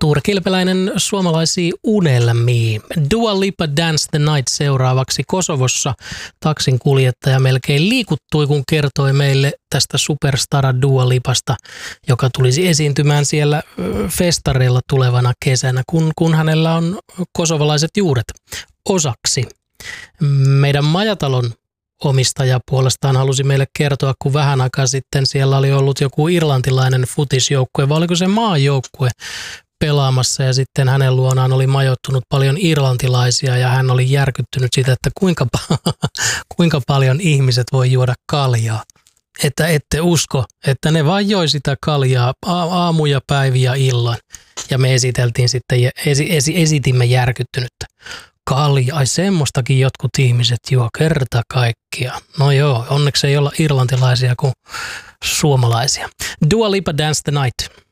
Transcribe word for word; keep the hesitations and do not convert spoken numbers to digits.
Tuure Kilpeläinen, suomalaisia unelmia. Dua Lipa Dance the Night seuraavaksi. Kosovossa taksin kuljettaja melkein liikuttui, kun kertoi meille tästä superstara Dua Lipasta, joka tulisi esiintymään siellä festareilla tulevana kesänä, kun, kun hänellä on kosovalaiset juuret osaksi. Meidän Majatalon omistaja puolestaan halusi meille kertoa, kun vähän aikaa sitten siellä oli ollut joku irlantilainen futisjoukkue, vai oliko se maajoukkue pelaamassa, ja sitten hänen luonaan oli majoittunut paljon irlantilaisia, ja hän oli järkyttynyt siitä, että kuinka, kuinka paljon ihmiset voi juoda kaljaa. Että ette usko, että ne vaan joi sitä kaljaa aamu ja päivi ja illan. Ja me esiteltiin sitten, esi, esi, esitimme järkyttynyttä. Kalja, ai semmoistakin jotkut ihmiset juo kerta kaikkia. No joo, onneksi ei olla irlantilaisia kuin suomalaisia. Dua Lipa Dance the Night.